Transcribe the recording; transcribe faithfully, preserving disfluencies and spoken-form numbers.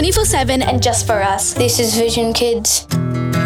twenty-four seven and just for us. This is Vision Kids.